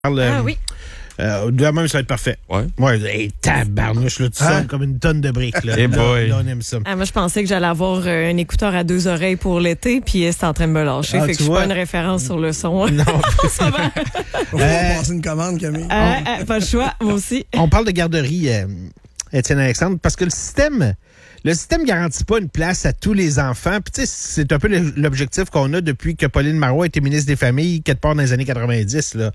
Ah oui. De même, ça va être parfait. Ouais. Hey, tabarnouche, là, tu sonnes comme une tonne de briques. Là. Hey boy. Là, on aime ça. Moi, je pensais que j'allais avoir un écouteur à 2 oreilles pour l'été, puis c'est en train de me lâcher. Fait que je suis pas une référence sur le son. Non. Ça va. On va passer une commande, Camille. Pas le choix, moi aussi. On parle de garderie, Étienne Alexandre, parce que le système garantit pas une place à tous les enfants. Puis tu sais, c'est un peu l'objectif qu'on a depuis que Pauline Marois a été ministre des Familles, quelque part dans les années 90. Là.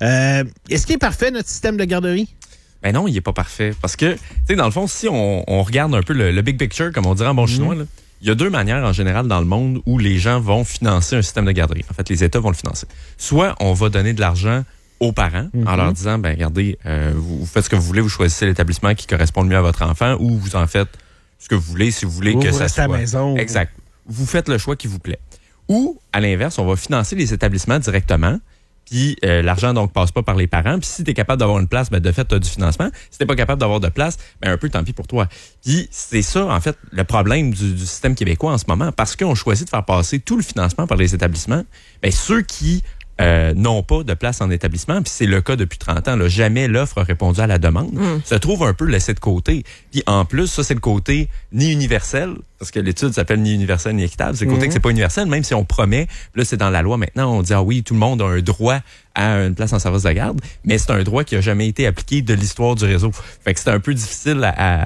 Est-ce qu'il est parfait, notre système de garderie? Ben non, il est pas parfait. Parce que, tu sais, dans le fond, si on regarde un peu le big picture, comme on dirait en bon chinois, là, il y a 2 manières en général dans le monde où les gens vont financer un système de garderie. En fait, les États vont le financer. Soit on va donner de l'argent aux parents en leur disant, ben regardez, vous faites ce que vous voulez, vous choisissez l'établissement qui correspond le mieux à votre enfant ou vous en faites ce que vous voulez, si vous voulez que ça soit... à la maison. Exact. Vous faites le choix qui vous plaît. Ou, à l'inverse, on va financer les établissements directement, puis l'argent donc passe pas par les parents. Puis si tu es capable d'avoir une place, ben de fait, tu as du financement. Si tu pas capable d'avoir de place, ben un peu tant pis pour toi. Puis c'est ça, en fait, le problème du système québécois en ce moment. Parce qu'on choisit de faire passer tout le financement par les établissements, ben ceux qui n'ont pas de place en établissement, puis c'est le cas depuis 30 ans, là, jamais l'offre a répondu à la demande, se trouve un peu laissé de côté. Puis en plus, ça, c'est le côté ni universel, parce que l'étude s'appelle ni universel ni équitable, c'est le côté que c'est pas universel, même si on promet, là, c'est dans la loi maintenant, on dit, ah oui, tout le monde a un droit à une place en service de garde, mais c'est un droit qui a jamais été appliqué de l'histoire du réseau. Fait que c'est un peu difficile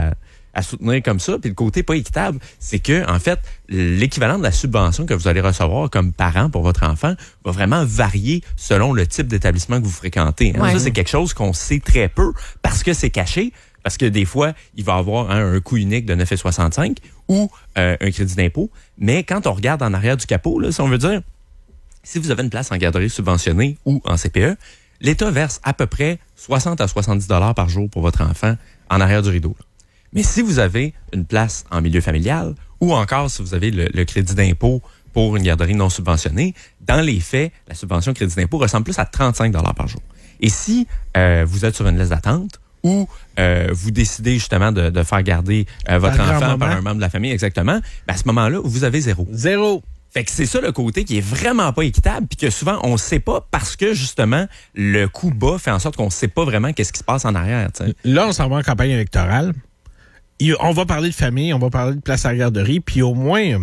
à soutenir comme ça. Puis le côté pas équitable, c'est que, en fait, l'équivalent de la subvention que vous allez recevoir comme parent pour votre enfant va vraiment varier selon le type d'établissement que vous fréquentez. Ça, c'est quelque chose qu'on sait très peu parce que c'est caché. Parce que des fois, il va avoir un coût unique de 9,65 ou un crédit d'impôt. Mais quand on regarde en arrière du capot, là, si on veut dire, si vous avez une place en garderie subventionnée ou en CPE, l'État verse à peu près 60 à 70 $ par jour pour votre enfant en arrière du rideau. Là. Mais si vous avez une place en milieu familial ou encore si vous avez le crédit d'impôt pour une garderie non subventionnée, dans les faits, la subvention crédit d'impôt ressemble plus à 35 $ par jour. Et si vous êtes sur une liste d'attente ou vous décidez justement de faire garder votre enfant par un membre de la famille, exactement, ben à ce moment-là, vous avez zéro. Fait que c'est ça le côté qui est vraiment pas équitable puis que souvent on sait pas parce que justement le coût bas fait en sorte qu'on sait pas vraiment qu'est-ce qui se passe en arrière. T'sais. Là, on s'en va en campagne électorale. On va parler de famille, on va parler de place à la garderie, puis au moins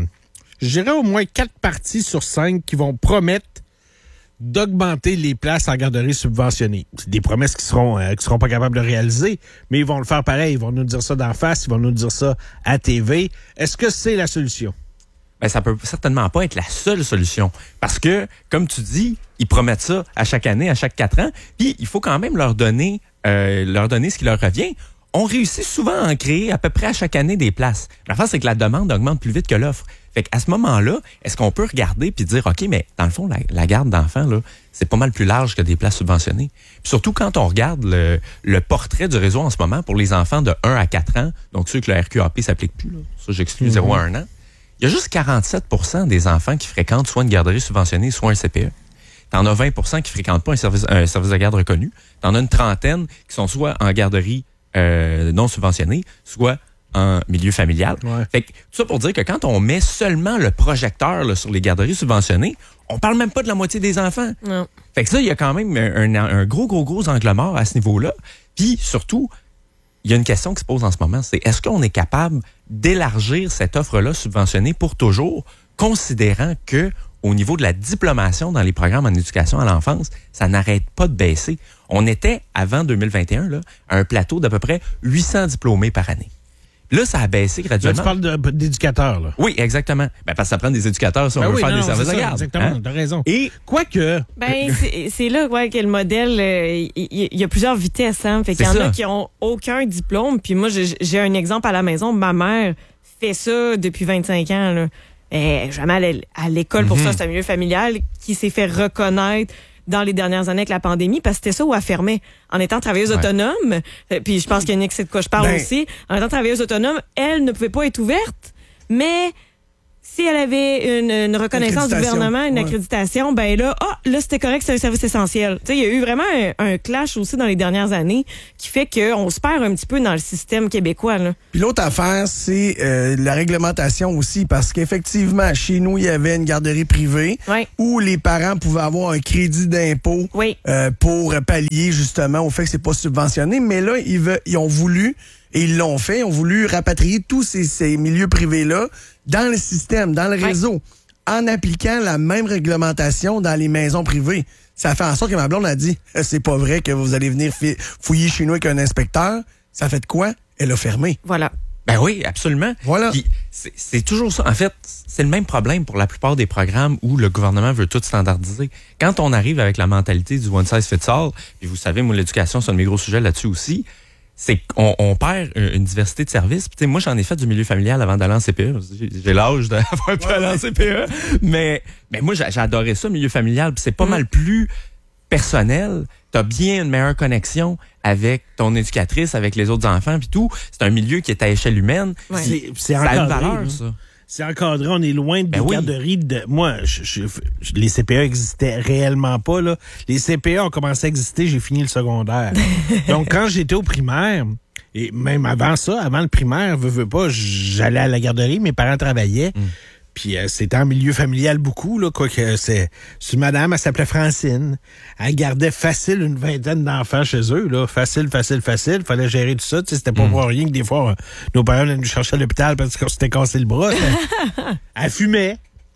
4 partis sur 5 qui vont promettre d'augmenter les places en garderie subventionnées. C'est des promesses qui seront pas capables de réaliser, mais ils vont le faire pareil. Ils vont nous dire ça d'en face, ils vont nous dire ça à TV. Est-ce que c'est la solution? Ben, ça peut certainement pas être la seule solution. Parce que, comme tu dis, ils promettent ça à chaque année, à chaque 4 ans, puis il faut quand même leur donner ce qui leur revient. On réussit souvent à en créer à peu près à chaque année des places. L'affaire, c'est que la demande augmente plus vite que l'offre. Fait qu'à ce moment-là, est-ce qu'on peut regarder puis dire, OK, mais dans le fond, la garde d'enfants, là, c'est pas mal plus large que des places subventionnées. Puis surtout quand on regarde le portrait du réseau en ce moment pour les enfants de 1 à 4 ans, donc ceux que le RQAP s'applique plus, là, ça j'exclus 0 à 1 an, il y a juste 47 % des enfants qui fréquentent soit une garderie subventionnée, soit un CPE. T'en as 20 % qui fréquentent pas un service de garde reconnu. T'en as une trentaine qui sont soit en garderie non subventionnée, soit en milieu familial. Ouais. Fait que tout ça pour dire que quand on met seulement le projecteur là, sur les garderies subventionnées, on parle même pas de la moitié des enfants. Non. Fait que ça, il y a quand même un gros angle mort à ce niveau-là. Puis surtout, il y a une question qui se pose en ce moment, c'est est-ce qu'on est capable d'élargir cette offre-là subventionnée pour toujours, considérant que au niveau de la diplomation dans les programmes en éducation à l'enfance, ça n'arrête pas de baisser. On était, avant 2021, là, à un plateau d'à peu près 800 diplômés par année. Là, ça a baissé graduellement. Là, tu parles d'éducateurs, là. Oui, exactement. Ben, parce que ça prend des éducateurs si on veut faire des services de garde. Exactement, t'as raison. Et quoique... Ben, c'est là que le modèle, il y a plusieurs vitesses. Hein? Fait qu'il y en a qui ont aucun diplôme. Puis moi, j'ai un exemple à la maison. Ma mère fait ça depuis 25 ans. Là. Jamais allée à l'école pour ça. C'est un milieu familial qui s'est fait reconnaître dans les dernières années avec la pandémie, parce que c'était ça où elle fermait. En étant travailleuse autonome, puis je pense qu'il y a une c'est de quoi je parle aussi, en étant travailleuse autonome, elle ne pouvait pas être ouverte, mais Si elle avait une reconnaissance du gouvernement, une accréditation, ben là, c'était correct, c'est un service essentiel. Tu sais, il y a eu vraiment un clash aussi dans les dernières années qui fait qu'on se perd un petit peu dans le système québécois, là. Puis l'autre affaire, c'est la réglementation aussi, parce qu'effectivement, chez nous, il y avait une garderie privée où les parents pouvaient avoir un crédit d'impôt pour pallier justement au fait que c'est pas subventionné. Mais là, ils ont voulu, et ils l'ont fait, ils ont voulu rapatrier tous ces milieux privés-là dans le système, dans le réseau, en appliquant la même réglementation dans les maisons privées. Ça fait en sorte que ma blonde a dit, c'est pas vrai que vous allez venir fouiller chez nous avec un inspecteur. Ça fait de quoi? Elle a fermé. Voilà. Ben oui, absolument. Voilà. Puis c'est toujours ça. En fait, c'est le même problème pour la plupart des programmes où le gouvernement veut tout standardiser. Quand on arrive avec la mentalité du one size fits all, puis vous savez, moi, l'éducation, c'est un de mes gros sujets là-dessus aussi, c'est qu'on perd une diversité de services. Puis, moi, j'en ai fait du milieu familial avant d'aller en CPE. J'ai l'âge d'avoir pu aller en CPE. Mais moi, j'ai adoré ça, milieu familial. Puis c'est pas mal plus personnel. T'as bien une meilleure connexion avec ton éducatrice, avec les autres enfants, puis tout. C'est un milieu qui est à échelle humaine. C'est ça a une valeur, ça. C'est encadré, on est loin des garderies de... Moi, les CPE existaient réellement pas, là. Les CPE ont commencé à exister, j'ai fini le secondaire. Donc, quand j'étais au primaire, et même avant ça, avant le primaire, veux pas, j'allais à la garderie, mes parents travaillaient. Puis c'était en milieu familial beaucoup, là, quoique c'est une madame, elle s'appelait Francine. Elle gardait facile une vingtaine d'enfants chez eux, là. Facile. Fallait gérer tout ça. Tu sais, c'était pas pour rien que des fois, nos parents allaient nous chercher à l'hôpital parce qu'on s'était cassé le bras. Elle fumait.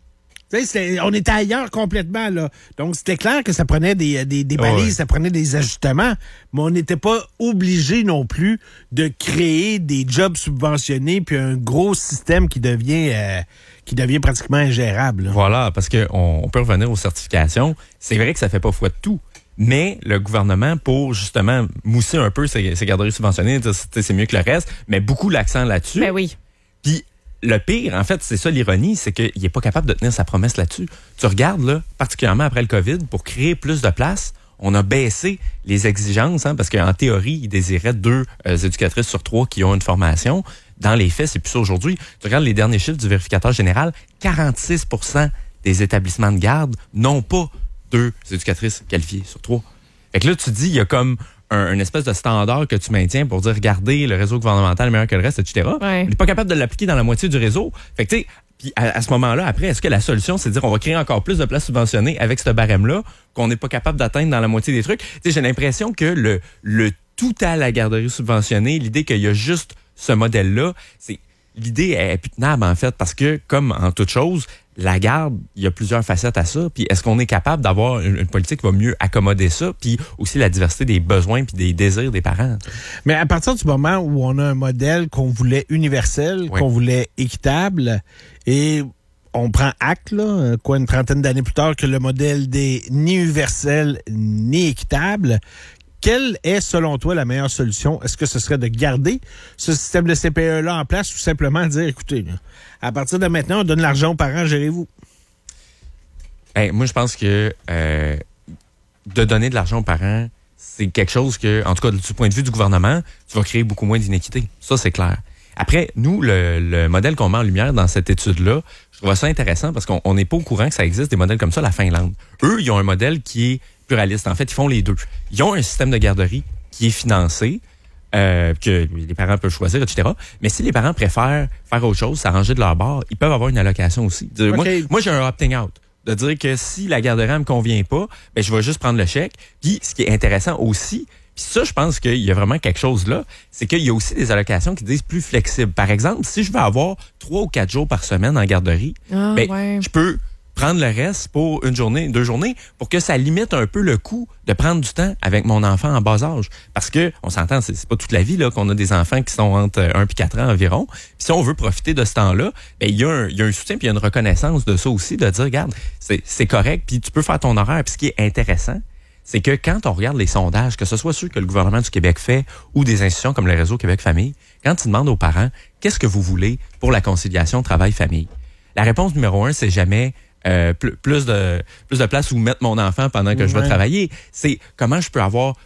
Tu sais, on était ailleurs complètement, là. Donc, c'était clair que ça prenait des balises, ça prenait des ajustements, mais on n'était pas obligé non plus de créer des jobs subventionnés puis un gros système qui devient pratiquement ingérable, là. Voilà, parce qu'on peut revenir aux certifications. C'est vrai que ça fait pas foi de tout. Mais le gouvernement, pour justement mousser un peu ces garderies subventionnées, c'est mieux que le reste, met beaucoup l'accent là-dessus. Ben oui. Puis le pire, en fait, c'est ça l'ironie, c'est qu'il n'est pas capable de tenir sa promesse là-dessus. Tu regardes, là, particulièrement après le COVID, pour créer plus de place, on a baissé les exigences, parce qu'en théorie, il désirait 2 éducatrices sur 3 qui ont une formation. Dans les faits, c'est plus ça aujourd'hui. Tu regardes les derniers chiffres du vérificateur général, 46% des établissements de garde n'ont pas 2 éducatrices qualifiées sur 3. Fait que là, tu dis, il y a comme une espèce de standard que tu maintiens pour dire, regardez, le réseau gouvernemental est meilleur que le reste, etc. Ouais. Il n'est pas capable de l'appliquer dans la moitié du réseau. Fait que, tu sais, puis à ce moment-là, après, est-ce que la solution, c'est de dire, on va créer encore plus de places subventionnées avec ce barème-là qu'on n'est pas capable d'atteindre dans la moitié des trucs? Tu sais, j'ai l'impression que le tout à la garderie subventionnée, l'idée qu'il y a juste ce modèle-là, l'idée est plus tenable, en fait, parce que, comme en toute chose, la garde, il y a plusieurs facettes à ça. Puis est-ce qu'on est capable d'avoir une politique qui va mieux accommoder ça, puis aussi la diversité des besoins puis des désirs des parents? Mais à partir du moment où on a un modèle qu'on voulait universel, qu'on voulait équitable, et on prend acte, là, une trentaine d'années plus tard, que le modèle n'est ni universel ni équitable, quelle est, selon toi, la meilleure solution? Est-ce que ce serait de garder ce système de CPE-là en place ou simplement dire, écoutez, là, à partir de maintenant, on donne l'argent aux parents, gérez-vous? Moi, je pense que de donner de l'argent aux parents, c'est quelque chose que, en tout cas, du point de vue du gouvernement, tu vas créer beaucoup moins d'inéquité. Ça, c'est clair. Après, nous, le modèle qu'on met en lumière dans cette étude-là, je trouve ça intéressant parce qu'on n'est pas au courant que ça existe des modèles comme ça, la Finlande. Eux, ils ont un modèle qui est pluraliste. En fait, ils font les deux. Ils ont un système de garderie qui est financé, que les parents peuvent choisir, etc. Mais si les parents préfèrent faire autre chose, s'arranger de leur bord, ils peuvent avoir une allocation aussi. Moi, j'ai un opting out. De dire que si la garderie ne me convient pas, ben, je vais juste prendre le chèque. Puis, ce qui est intéressant aussi, puis ça, je pense qu'il y a vraiment quelque chose là, c'est qu'il y a aussi des allocations qui disent plus flexibles. Par exemple, si je veux avoir 3 ou 4 jours par semaine en garderie, je peux prendre le reste pour 1 journée, 2 journées, pour que ça limite un peu le coût de prendre du temps avec mon enfant en bas âge. Parce que, on s'entend, c'est pas toute la vie là qu'on a des enfants qui sont entre 1 et 4 ans environ. Puis si on veut profiter de ce temps-là, ben il y a un soutien puis il y a une reconnaissance de ça aussi, de dire, regarde, c'est correct, puis tu peux faire ton horaire. Puis ce qui est intéressant, c'est que quand on regarde les sondages, que ce soit ceux que le gouvernement du Québec fait ou des institutions comme le Réseau Québec Famille, quand ils demandent aux parents, qu'est-ce que vous voulez pour la conciliation travail-famille? La réponse numéro 1, c'est jamais plus de place où mettre mon enfant pendant que je vais travailler. C'est comment je peux avoir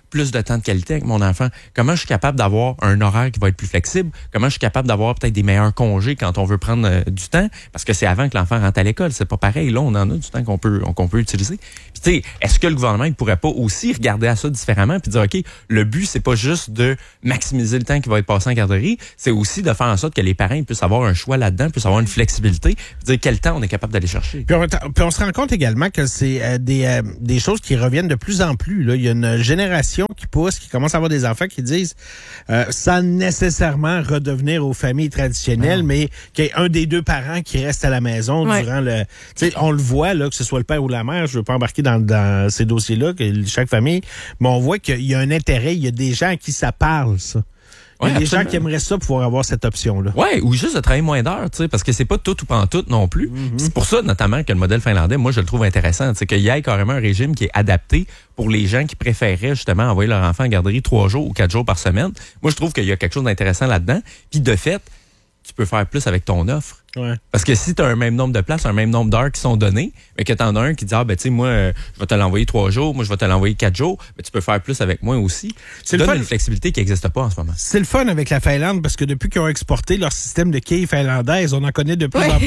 plus de temps de qualité avec mon enfant? Comment je suis capable d'avoir un horaire qui va être plus flexible? Comment je suis capable d'avoir peut-être des meilleurs congés quand on veut prendre du temps? Parce que c'est avant que l'enfant rentre à l'école. C'est pas pareil. Là, on en a du temps qu'on peut utiliser. Puis, tu sais, est-ce que le gouvernement, il pourrait pas aussi regarder à ça différemment puis dire, OK, le but, c'est pas juste de maximiser le temps qui va être passé en garderie, c'est aussi de faire en sorte que les parents puissent avoir un choix là-dedans, puissent avoir une flexibilité, puis dire quel temps on est capable d'aller chercher. Puis on se rend compte également que c'est des choses qui reviennent de plus en plus. Là. Il y a une génération qui pousse, qui commence à avoir des enfants qui disent sans nécessairement redevenir aux familles traditionnelles, mais qu'il y ait un des deux parents qui reste à la maison durant le... Tu sais, on le voit, là, que ce soit le père ou la mère, je veux pas embarquer dans ces dossiers-là, que chaque famille, mais on voit qu'il y a un intérêt, il y a des gens à qui ça parle, ça. Il y a des gens qui aimeraient ça pouvoir avoir cette option-là. Oui, ou juste de travailler moins d'heures, tu sais, parce que c'est pas tout ou pas en tout non plus. Mm-hmm. C'est pour ça, notamment, que le modèle finlandais, moi, je le trouve intéressant. C'est qu'il y ait carrément un régime qui est adapté pour les gens qui préféraient justement envoyer leur enfant en garderie 3 jours ou 4 jours par semaine. Moi, je trouve qu'il y a quelque chose d'intéressant là-dedans. Puis, de fait, tu peux faire plus avec ton offre. Ouais. Parce que si tu as un même nombre de places, un même nombre d'heures qui sont données, mais que tu en as un qui dit, tu sais, moi, je vais te l'envoyer 3 jours, moi, je vais te l'envoyer 4 jours, mais tu peux faire plus avec moi aussi. C'est une flexibilité qui n'existe pas en ce moment. C'est le fun avec la Finlande parce que depuis qu'ils ont exporté leur système de quilles finlandaises, on en connaît de plus en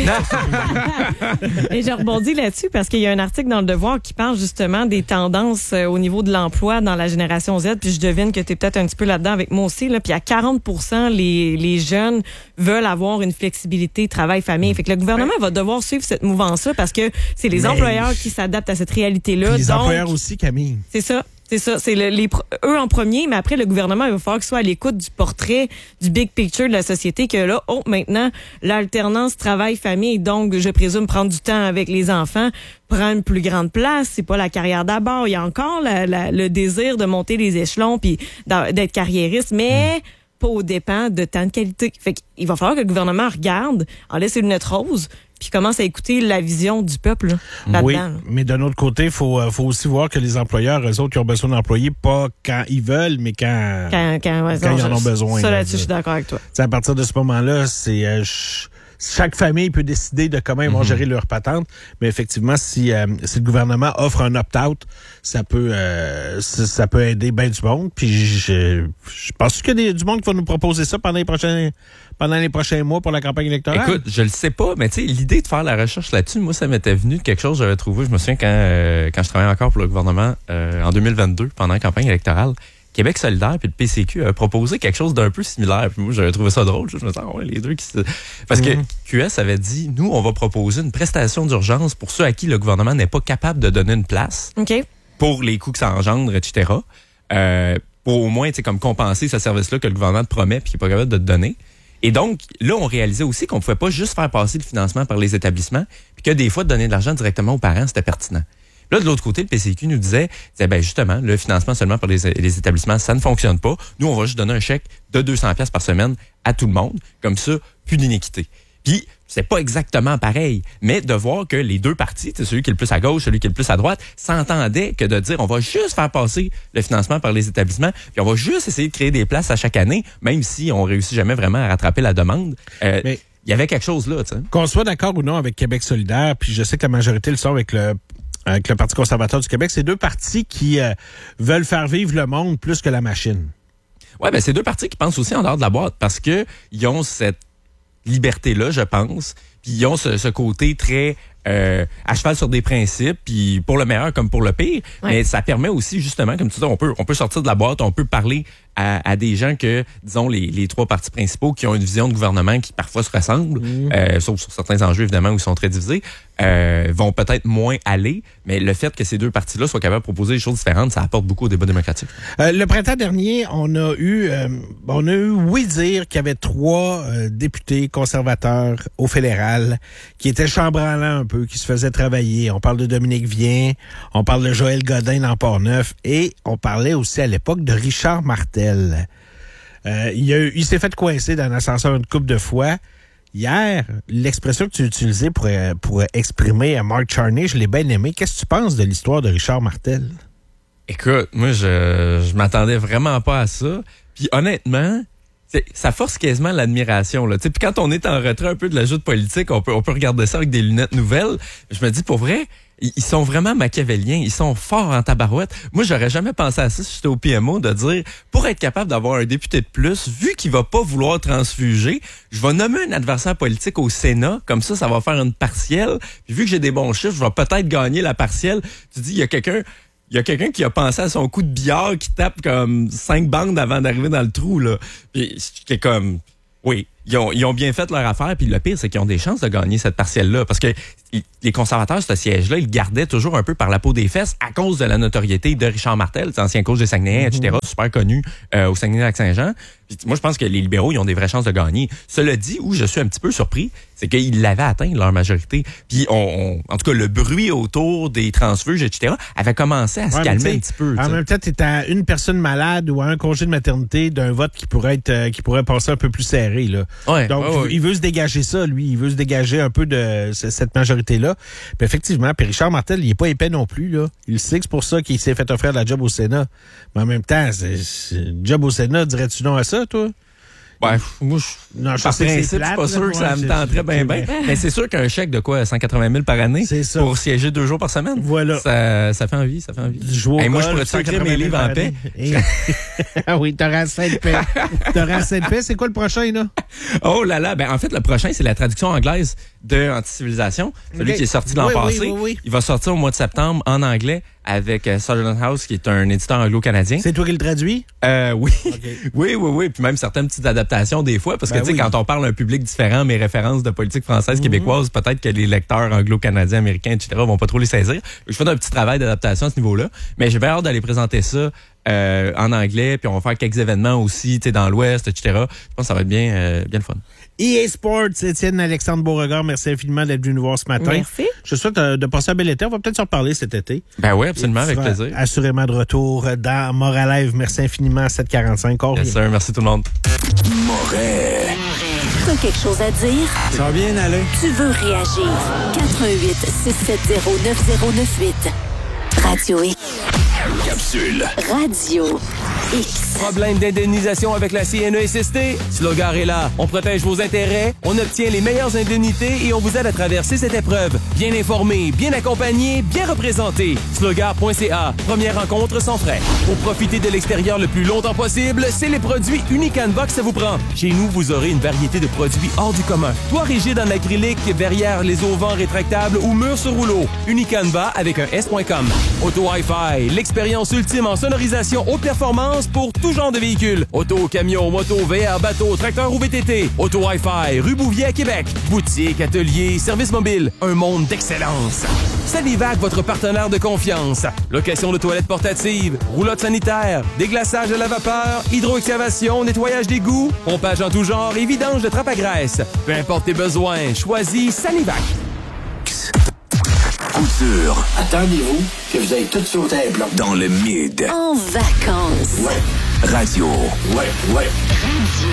plus. Et je rebondis là-dessus parce qu'il y a un article dans Le Devoir qui parle justement des tendances au niveau de l'emploi dans la génération Z, puis je devine que tu es peut-être un petit peu là-dedans avec moi aussi, là. Puis à 40%, les jeunes veulent avoir une flexibilité travail-famille. Fait que le gouvernement va devoir suivre cette mouvance-là parce que c'est les employeurs qui s'adaptent à cette réalité-là. Les employeurs aussi, Camille. C'est ça. C'est ça. C'est eux en premier, mais après, le gouvernement, il va falloir qu'il soit à l'écoute du portrait, du big picture de la société, que là, maintenant, l'alternance travail-famille, donc, je présume, prendre du temps avec les enfants, prend une plus grande place. C'est pas la carrière d'abord. Il y a encore le désir de monter les échelons puis d'être carriériste, mais pas aux dépens de temps de qualité. Fait qu'il va falloir que le gouvernement regarde, enlève ses lunettes roses, puis commence à écouter la vision du peuple là-dedans. Oui, mais d'un autre côté, il faut aussi voir que les employeurs, eux autres, qui ont besoin d'employés, pas quand ils veulent, mais quand ils en ont besoin. Ça, là-dessus, je suis d'accord avec toi. T'sais, à partir de ce moment-là, c'est... chaque famille peut décider de comment ils vont gérer leur patente, mais effectivement, si le gouvernement offre un opt-out, ça peut aider bien du monde. Puis je pense qu'il y a du monde qui va nous proposer ça pendant les prochains mois pour la campagne électorale. Écoute, je le sais pas, mais tu sais, l'idée de faire la recherche là-dessus, moi, ça m'était venu de quelque chose que j'avais trouvé. Je me souviens quand je travaillais encore pour le gouvernement en 2022, pendant la campagne électorale. Québec solidaire puis le PCQ a proposé quelque chose d'un peu similaire. Puis moi, j'avais trouvé ça drôle. Je me disais, les deux qui se... Parce que QS avait dit, nous, on va proposer une prestation d'urgence pour ceux à qui le gouvernement n'est pas capable de donner une place pour les coûts que ça engendre, etc. Pour au moins, comme compenser ce service-là que le gouvernement te promet puis qu'il n'est pas capable de te donner. Et donc, là, on réalisait aussi qu'on ne pouvait pas juste faire passer le financement par les établissements puis que des fois, de donner de l'argent directement aux parents, c'était pertinent. Là, de l'autre côté, le PCQ nous disait justement, le financement seulement par les établissements, ça ne fonctionne pas. Nous, on va juste donner un chèque de 200$ par semaine à tout le monde. Comme ça, plus d'inéquité. Puis, c'est pas exactement pareil, mais de voir que les deux partis, celui qui est le plus à gauche, celui qui est le plus à droite, s'entendaient que de dire on va juste faire passer le financement par les établissements, puis on va juste essayer de créer des places à chaque année, même si on réussit jamais vraiment à rattraper la demande. Mais il y avait quelque chose là, tu sais. Qu'on soit d'accord ou non avec Québec solidaire, puis je sais que la majorité le sont avec le Parti conservateur du Québec, c'est deux partis qui veulent faire vivre le monde plus que la machine. Ouais, c'est deux partis qui pensent aussi en dehors de la boîte parce que ils ont cette liberté-là, je pense, puis ils ont ce côté très à cheval sur des principes, puis pour le meilleur comme pour le pire, mais ça permet aussi justement, comme tu dis, on peut sortir de la boîte, on peut parler à des gens que, disons, les trois partis principaux qui ont une vision de gouvernement qui parfois se ressemble, sauf sur certains enjeux évidemment où ils sont très divisés, vont peut-être moins aller, mais le fait que ces deux partis-là soient capables de proposer des choses différentes, ça apporte beaucoup au débat démocratique. Le printemps dernier, on a eu oui dire qu'il y avait 3 députés conservateurs au fédéral qui étaient chambranlants un peu, qui se faisaient travailler. On parle de Dominique Vien, on parle de Joël Godin dans Port-Neuf et on parlait aussi à l'époque de Richard Martel. Il s'est fait coincer dans l'ascenseur une couple de fois. Hier, l'expression que tu utilisais pour exprimer Mark Charney, je l'ai bien aimé. Qu'est-ce que tu penses de l'histoire de Richard Martel? Écoute, moi, je m'attendais vraiment pas à ça. Puis honnêtement, ça force quasiment l'admiration. Puis quand on est en retrait un peu de la joute politique, on peut regarder ça avec des lunettes nouvelles. Je me dis, pour vrai, ils sont vraiment machiavéliens. Ils sont forts en tabarouette. Moi, j'aurais jamais pensé à ça si j'étais au PMO, de dire, pour être capable d'avoir un député de plus, vu qu'il va pas vouloir transfuger, je vais nommer un adversaire politique au Sénat. Comme ça va faire une partielle. Puis vu que j'ai des bons chiffres, je vais peut-être gagner la partielle. Tu dis, il y a quelqu'un qui a pensé à son coup de billard qui tape comme 5 bandes avant d'arriver dans le trou, là. Puis c'est comme, oui, ils ont bien fait leur affaire. Puis le pire, c'est qu'ils ont des chances de gagner cette partielle-là. Parce que les conservateurs, ce siège-là, ils le gardaient toujours un peu par la peau des fesses à cause de la notoriété de Richard Martel, ancien coach des Saguenayens, etc., super connu au Saguenay-Lac-Saint-Jean. Puis moi, je pense que les libéraux, ils ont des vraies chances de gagner. Cela dit, où je suis un petit peu surpris, c'est qu'ils l'avaient atteint, leur majorité. Puis en tout cas, le bruit autour des transfuges, etc., avait commencé à se calmer un petit peu. En même temps, tu es à une personne malade ou à un congé de maternité d'un vote qui pourrait passer un peu plus serré, là. Ouais, donc, il veut se dégager ça, lui. Il veut se dégager un peu de cette majorité-là. Puis effectivement, puis Richard Martel, il est pas épais non plus, là. Il sait que c'est pour ça qu'il s'est fait offrir la job au Sénat. Mais en même temps, c'est job au Sénat, dirais-tu non à ça, toi? Ouais, moi, par principe, je suis pas sûr que ça me tenterait bien. Mais c'est sûr qu'un chèque de quoi, 180 000 par année pour siéger 2 jours par semaine, voilà. Ça fait envie, Moi, je pourrais te sacrer mes livres en paix. Ah oui, t'auras assez de paix. C'est quoi le prochain, là? Oh là là, en fait, le prochain, c'est la traduction anglaise de Anti-civilisation, celui qui est sorti l'an passé. Oui. Il va sortir au mois de septembre en anglais avec Sutherland House, qui est un éditeur anglo-canadien. C'est toi qui le traduis? Oui. Okay. Oui. Puis même certaines petites adaptations des fois, parce que tu sais, quand on parle à un public différent, mes références de politique française, québécoise, peut-être que les lecteurs anglo-canadiens, américains, etc. vont pas trop les saisir. Je fais un petit travail d'adaptation à ce niveau-là, mais j'ai bien hâte d'aller présenter ça en anglais, puis on va faire quelques événements aussi, tu sais, dans l'Ouest, etc. Je pense que ça va être bien le fun. EA Sports, Étienne Alexandre Beauregard, merci infiniment d'être venu nous voir ce matin. Merci. Je souhaite de passer un bel été. On va peut-être se reparler cet été. Ben oui, absolument, avec plaisir. Assurément de retour dans Moralive. Merci infiniment à 7h45. Yes, sir, merci tout le monde. Moret. T'as quelque chose à dire? Ça va bien aller. Tu veux réagir? 88-670-9098. Radio X. Capsule. Radio X. Problème d'indemnisation avec la CNESST? Slogar est là. On protège vos intérêts, on obtient les meilleures indemnités et on vous aide à traverser cette épreuve. Bien informé, bien accompagné, bien représenté. Slogar.ca. Première rencontre sans frais. Pour profiter de l'extérieur le plus longtemps possible, c'est les produits Unicanva que ça vous prend. Chez nous, vous aurez une variété de produits hors du commun. Toit rigide en acrylique, verrière les auvents rétractables ou murs sur rouleau. Unicanva avec un S.com. Auto Hi-Fi, l'expérience ultime en sonorisation haute performance pour tout genre de véhicules. Auto, camion, moto, VR, bateau, tracteur ou VTT. Auto Hi-Fi, rue Bouvier à Québec. Boutique, atelier, service mobile. Un monde d'excellence. Salivac, votre partenaire de confiance. Location de toilettes portatives, roulotte sanitaire, déglaçage à la vapeur, hydroexcavation, nettoyage d'égouts, pompage en tout genre et vidange de trappe à graisse. Peu importe tes besoins, choisis Salivac. Couture. Attendez-vous que vous ayez tout sauté un plan. Dans le mid. En vacances. Ouais. Radio. Ouais.